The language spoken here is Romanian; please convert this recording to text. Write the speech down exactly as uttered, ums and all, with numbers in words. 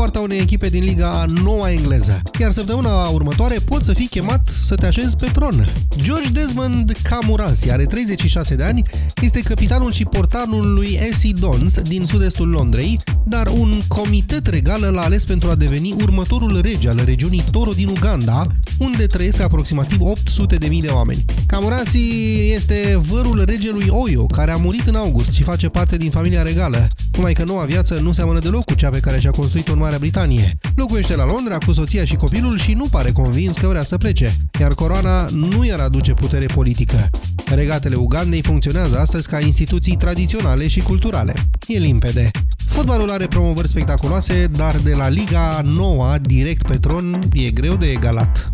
poarta unei echipe din Liga Noua Engleză. Iar săptămâna următoare poți să fii chemat să te așezi pe tron. George Desmond Camurasi are treizeci și șase de ani, este capitanul și portarul lui S C Dons din sud-estul Londrei, dar un comitet regal l-a ales pentru a deveni următorul rege al regiunii Toro din Uganda, unde trăiesc aproximativ opt sute de mii de oameni. Camurasi este vărul regelui Oyo, care a murit în august și face parte din familia regală, numai că noua viață nu seamănă deloc cu cea pe care și-a construit-o în Marea Britanie. Locuiește la Londra cu soția și copilul și nu pare convins că vrea să plece, iar coroana nu i-ar aduce putere politică. Regatele Ugandei funcționează astăzi ca instituții tradiționale și culturale. E limpede. Fotbalul are promovări spectaculoase, dar de la Liga Noua direct pe tron e greu de egalat.